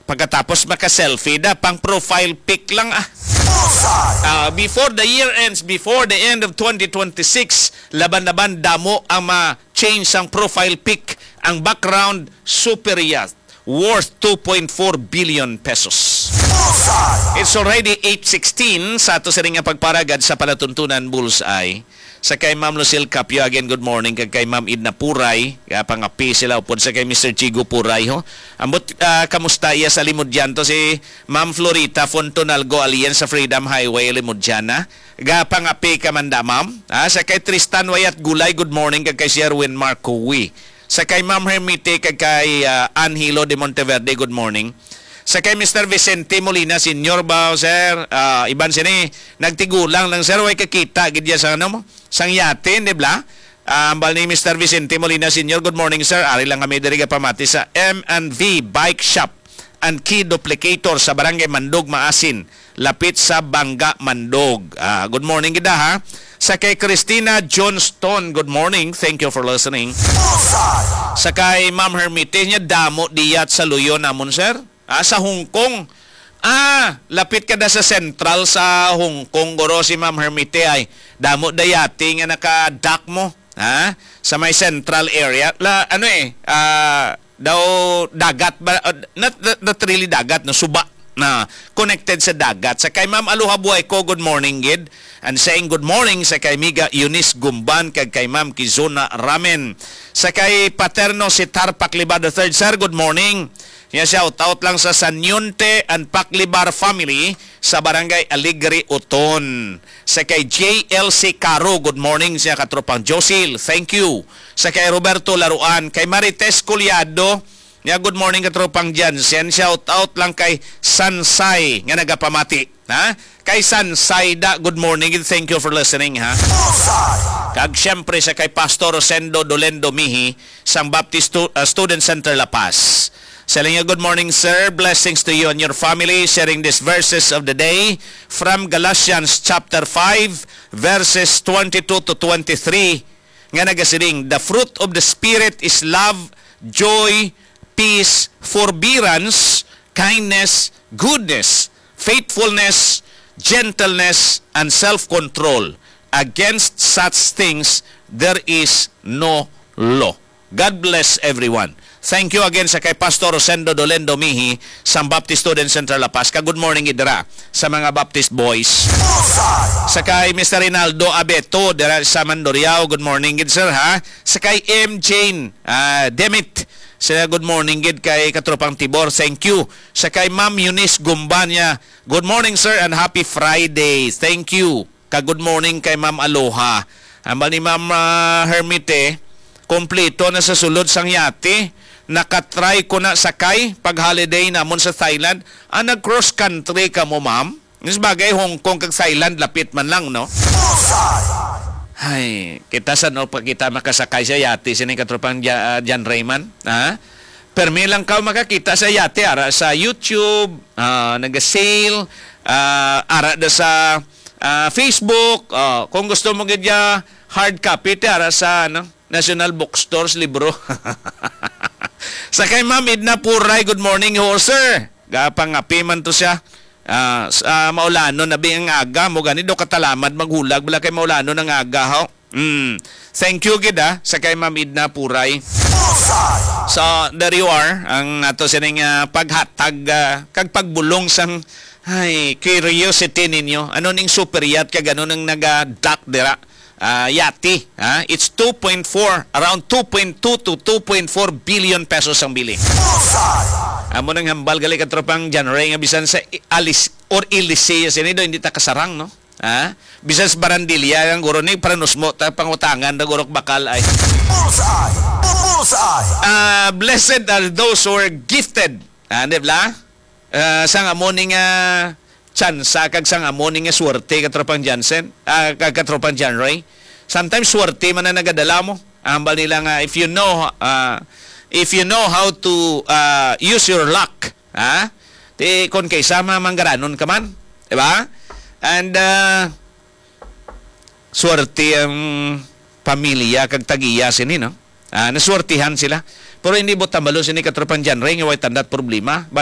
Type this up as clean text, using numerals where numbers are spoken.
pagkatapos maka-selfie da, pang profile pic lang before the year ends, before the end of 2026, laban-laban damo ang ma-change ang profile pic, ang background super yacht worth 2.4 billion pesos. It's already 8:16 sa ato sa ring nga pagparagad sa palatuntunan Bullseye. Sa kay Ma'am Lucille Capio, again, good morning. Kay Ma'am Idna Puray, pangapi sila upod sa kay Mr. Chigo Puray. Ambot, kamusta iya sa Limudyan to si Ma'am Florita Fontonalgo Alien sa Freedom Highway, Limudyana. Pangapi ka man da, Ma'am. Sa kay Tristan Wayat Gulay, good morning. Kay Sherwin Marcowi. Sa kay Ma'am Hermite, kay Angelo de Monteverde, good morning. Sa kay Mr. Vicente Molina, Senior ba, sir? Iban sini, nagtigulang lang, sir. Way kakita, gidya sa ano mo? Sang yate, di ba? Ambal ni Mr. Vicente Molina, Senior, good morning, sir. Ari lang kami diriga pamati sa M&V Bike Shop and Key Duplicator sa Barangay Mandog, Maasin. Lapit sa Bangga, Mandog. Good morning, gida, ha? Sa kay Christina Johnston, good morning. Thank you for listening. Sa kay Ma'am Hermite niya, damo diyat sa Luyo namon, sir. Sa Hong Kong. Lapit ka na sa Central sa Hong Kong. Goro si Ma'am Hermite ay damo dayati nga naka-dock mo. Sa may Central area. Daw dagat ba? Not really dagat, no? Suba na connected sa dagat. Sa kay Ma'am Aloha Buhay ko, good morning, gid. And saying good morning sa kay Miga Eunice Gumban, kay Ma'am Kizuna Ramen. Sa kay Paterno si Tarpak Liba III, sir, good morning. Shout out lang sa Sanyunte and Paklibar family sa Barangay Aligre, Uton. Sa kay JLC Caro, good morning siya katropang Josil, thank you. Sa kay Roberto Laruan, kay Marites Culiado, good morning katropang Jansen. Shout out lang kay Sansay nga nagapamati. Kay Sansay da, good morning, thank you for listening, ha. Kag syempre sa kay Pastor Rosendo Dolendo Mihi sang Baptist Student Center La Paz. Selling you good morning, sir. Blessings to you and your family. Sharing these verses of the day from Galatians chapter 5, verses 22 to 23. Nga nagasiring, the fruit of the Spirit is love, joy, peace, forbearance, kindness, goodness, faithfulness, gentleness, and self-control. Against such things, there is no law. God bless everyone. Thank you again sa kay Pastor Rosendo Dolendo Mihi sa Baptist Student Center La Paz. Good morning idra sa mga Baptist boys. Sa kay Mr. Rinaldo Abeto dira sa Mandoriao, good morning gid, sir, ha. Sa kay M. Jane Demit, sila good morning gid kay katropang Tibor, thank you. Sa kay Ma'am Eunice Gumbanya, good morning, sir, and happy Friday. Thank you. Good morning kay Ma'am Aloha. Ambal ni Ma'am Hermite, kompleto na sa sulod sang yate. Nakatry ko na sakay pag holiday namon sa Thailand. Nag-cross country ka mo, ma'am? Yung bagay, Hong Kong kag Thailand, lapit man lang, no? Ay, kita sa no, pag kita makasakay sa yate, sining katropang Jan Rayman, ha? Permi lang ka makakita sa yate, ara sa YouTube, nag-sale, ara da sa Facebook, kung gusto mo gadya hard copy, ara sa National Bookstores, libro. Sa kay Ma'am Idna Puray, good morning ho, sir. Gapangapi man to siya. Sa Maulano, nabi ang aga mo, ganito katalamad maghulag, bala kay Maulano ng aga ho. Thank you, gid, sa kay Ma'am Idna Puray. So, there you are, ang ato sining paghatag, kag pagbulong sang, curiosity ninyo. Ano ning super yacht, kag ano nang nag-dock dira? Yati. It's 2.4, around 2.2 to 2.4 billion pesos ang bili. Amo nang hambal gali katropang January nga bisan sa Alice or Ilise sinido hindi ta kasarang, no? Bisan sa Barandilla ang guro ni pranusmo ta pangutangan da gurok bakal ay. Blessed are those who are gifted. Dibla? Sang amo ning tsansa kag sang amo ning swerte katropang Jansen, katropang Janray. Sometimes swerte man na nagadala mo. Ambal nila nga if you know how to use your luck, ti kon kay sama manggaranon ka man, di ba? And swerte ang pamilya kag tagiya sini, no? Naswertihan sila. Pero hindi mo tambalo sini katropang Janray nga way tandat problema.